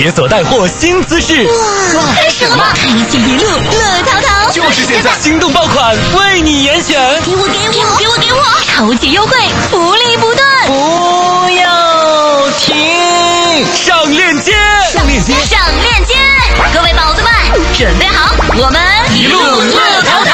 解锁带货新姿势。 哇，太爽了！一起一路乐淘淘， 就是现在，心动爆款为你严选。 给我！超级优惠，福利不断！ 不要停！上链接！ 各位宝子们，准备好，我们一路乐淘淘。